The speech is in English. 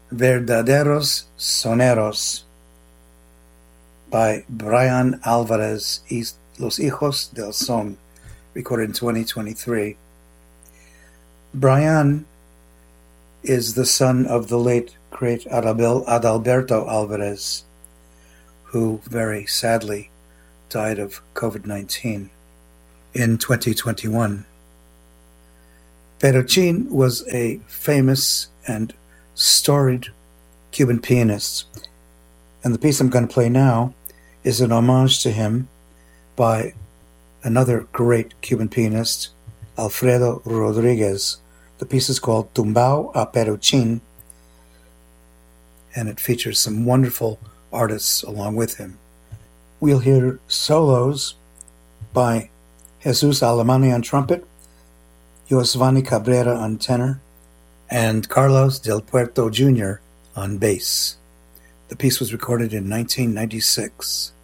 Verdaderos Soneros by Brian Alvarez y Los Hijos del Son, recorded in 2023. Brian is the son of the late, great Adalberto Alvarez, who very sadly died of COVID-19 in 2021. Peruchin was a famous and storied Cuban pianist, and the piece I'm going to play now is an homage to him by another great Cuban pianist, Alfredo Rodriguez. The piece is called Tumbao a Peruchin, and it features some wonderful artists along with him. We'll hear solos by Jesus Alemany on trumpet, Yosvani Cabrera on tenor, and Carlos Del Puerto Jr. on bass. The piece was recorded in 1996.